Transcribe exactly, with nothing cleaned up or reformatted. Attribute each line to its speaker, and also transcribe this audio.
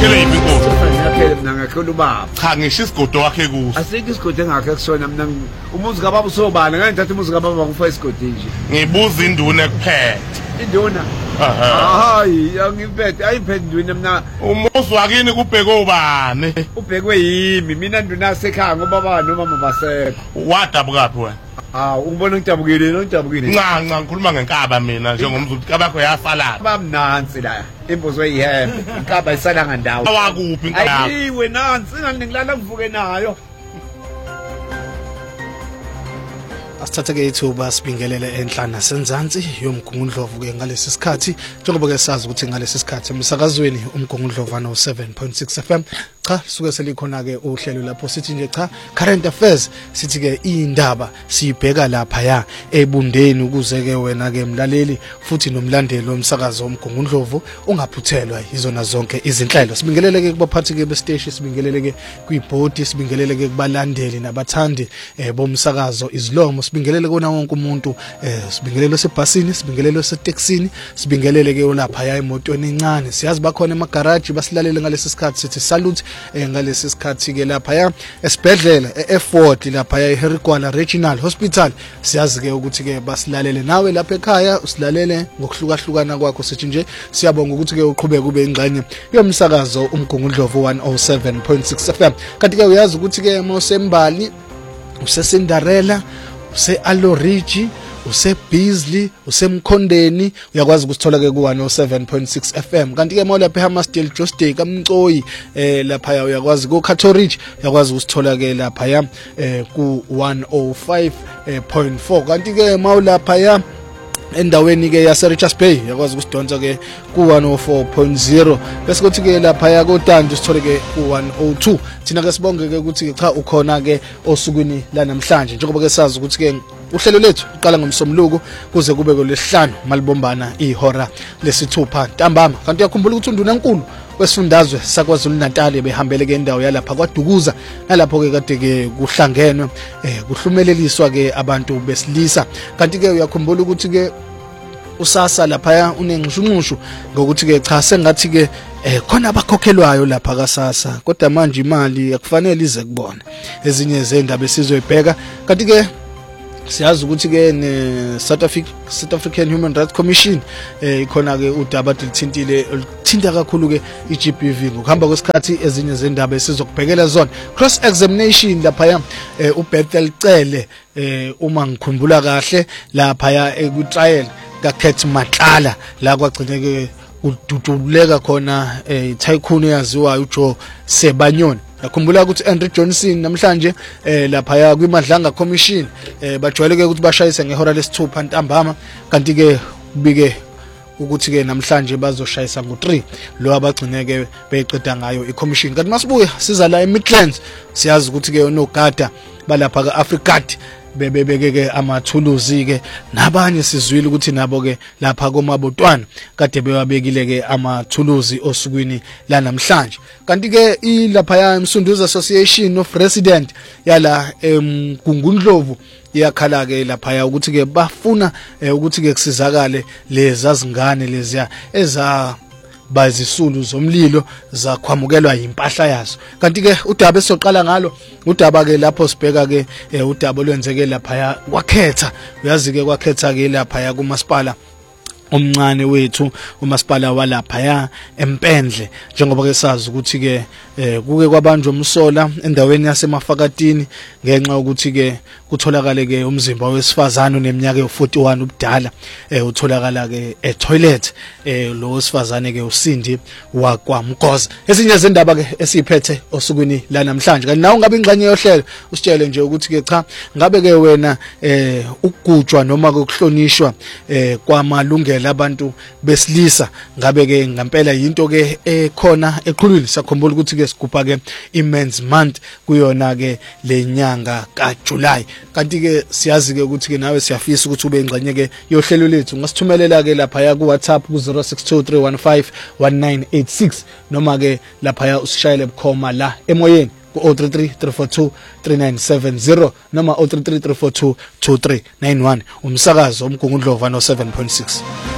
Speaker 1: Wakhele yiphi inkosi?
Speaker 2: Ngiyakhele mina ngakhela ubaba.
Speaker 1: Cha ngisho isigodo wakhe kuso.
Speaker 2: Asikho isigodo engakhe kusona mina umuzi kababa usobala ngeke ngithathe umuzi kababa ngokufa isigodo nje.
Speaker 1: Ngibuza induna ekuphethe.
Speaker 2: Induna.
Speaker 1: Aha.
Speaker 2: Hayi angiphethe ayiphethe induna mina.
Speaker 1: Umuzi wakini kubheke ubani?
Speaker 2: Ubhekwe yimi mina nduna sekhaya ngoba baba nomama basekho.
Speaker 1: Wadabukapi wena?
Speaker 2: Ah ungibona ngijabukile nojabukile.
Speaker 1: Nca nca ngikhuluma ngenkaba mina njengomZulu kabakho yafala.
Speaker 2: Bamnansi la. Imbuzo eyihembe. Inkaba isala ngandawo.
Speaker 1: Awakuphi inkaba?
Speaker 2: Ayiwe nansi ngani ngilala ngivuke nayo.
Speaker 3: Asithathe ke ithuba sibingelele enhlana senzansi yomgungundlovu ke ngalesi sikhathi njengoba ke sazi ukuthi ngalesi sikhathi emsakazweni umgungundlovu no seven point six F M cha suke selikhona ke uhlelo lapho sithi nje cha current affairs sithi ke indaba siyibheka lapha ya ebundeni ukuze ke wena ke mlaleli futhi nomlandeli womsakazo womgungundlovu ungaphuthelwa izona zonke izinhlelo sibingelele ke kubaphathi ke bestation sibingelele ke kwiboard sibingelele ke kubalandeli nabathandi bomsakazo izlomo sibingelele kona wonke umuntu eh sibingelele sebhasini sibingelele setaxini sibingelele ke lapha ya emotweni encane siyazi bakhona emagarage basilalele ngalesi sikhathi sithi salute eh ngalesi sikhathi ke lapha ya esibhedlela eFort lapha ya eHerigwala Regional Hospital siyazi ke ukuthi ke basilalele nawe lapha ekhaya usilalele ngokuhlukahlukana kwakho sithi nje siyabonga ukuthi ke uqhubeke kube ingxenye yomsakazo umgungundlovu one oh seven point six F M kanti ke uyazi ukuthi ke mawusembali usesindarela use-Alorigi use-Beasley usemkhondeni uyakwazi ukusithola ke ku one oh seven point six F M kanti ke mawulapha eHammersdale Joburg kaMcoyi eh lapha uyakwazi ku Catholic uyakwazi ukusithola ke lapha ya eh ku one oh five point four kanti ke mawulapha ya endaweni ke yase Richards Bay yakwazi ukusidonsa ke ku one oh four point zero bese kuthi ke lapha ya koTandu sithole ke ku one oh two thina ke sibonge ke ukuthi cha ukhona ke osukwini la namhlanje njengoba ke sazi ukuthi ke uhlelo lethu uqala ngomsomluko kuze kube kolesihlanu malibombana ihora lesithupha ntambama kanti uyakhumbula ukuthi unduna enkulu wesifundazwe saKwaZulu Natal behambele ke indawo yalapha kwaDukuza nalapho ke kade ke kuhlangenwe eh kuhlumeleliswa ke abantu besilisa kanti ke uyakhumbula ukuthi ke usasa lapha unengishunqushu ngokuthi ke cha sengathi ke eh khona abakhokhelwayo lapha kaSasa kodwa manje imali akufanele ize kubona ezinye zendaba esizoyibheka kanti ke siyazi ukuthi ke ne South Africa South African Human Rights Commission eh ikhona ke udaba lithintile thinta kakhulu ke iG B V ngokuhamba kwesikhathi ezinye zendaba esizokubhekela zona cross examination lapha ya uBethel Cele eh uma ngikhumbula kahle lapha ya ku trial kaKhet Matlala la kwagcineke ududuleka khona eh tycoon eyaziwayo uJoe Sebanyoni yakhumbula ukuthi Andrew Johnson namhlanje eh lapha ya kwimadlanga commission eh bajwayeleke ukuthi bashayise ngehora lesithupha ntambama kanti ke kubike ukuthi ke namhlanje bazoshayisa ngo three lo abagcineke beyiqeda ngayo icommission kanti masibuya siza la eMidlands siyazi ukuthi ke onogada balapha kaAfricard bebebeke ke amathuluzi ke nabanye sizwile ukuthi nabo ke lapha komabotwana kade bewabekile ke amathuluzi osukwini la namhlanje kanti ke ilapha ya Msunduzi Association of Resident yala eMgungundlovu iyakhala ke lapha ya ukuthi ke bafuna ukuthi ke kusizakale lezi zingane leziya eza bazisulu zomlilo zakhwamukelwa impahla yazo kanti ke udaba esoqala ngalo udaba ke lapho sibheka ke udaba olwenzeke lapha kwaKhetha uyazi ke kwaKhetha ke lapha ya kumasipala omncane wethu umasipala walapha ya eMpendle njengoba ke sazi ukuthi ke kuke kwabanjwa umsola endaweni yaseMafakatini ngenxa ukuthi ke kutholakala ke umzimba wesifazane oneminyaka yo-forty-one ubudala eh utholakala ke etoilet eh lo wesifazane ke usindi wakwamgoza ezinye zendaba ke esiphethe osukwini la namhlanje kanti nawe ngabe ingxenye yohlelo usitshele nje ukuthi ke cha ngabe ke wena eh ukugujwa noma ukuhlonishwa eh kwamalungelo abantu besilisa ngabe ke ngempela yinto ke ekhona eqhulwini sakhumbula ukuthi ke sigubha ke iMen's Month kuyona ke lenyanga kaJuly kanti ke siyazi ke ukuthi ke nawe siyafisa ukuthi ube ingxenye ke yohlelo lethu ngasithumelela ke lapha ya ku WhatsApp ku zero six two three one five one nine eight six noma ke lapha ya usishayele bukhoma la emoyeni ku zero three three three four two three nine seven zero noma zero three three three four two two three nine one umsakazo umgungundlovu no seven point six